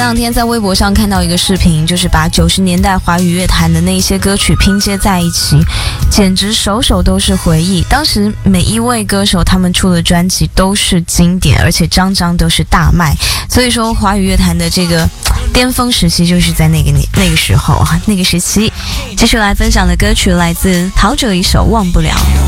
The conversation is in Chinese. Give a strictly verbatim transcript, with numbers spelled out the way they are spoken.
两天在微博上看到一个视频，就是把九十年代华语乐坛的那些歌曲拼接在一起，简直首首都是回忆。当时每一位歌手他们出的专辑都是经典，而且张张都是大卖。所以说华语乐坛的这个巅峰时期就是在那个那个时候啊，那个时期。继续来分享的歌曲来自陶喆一首《忘不了》。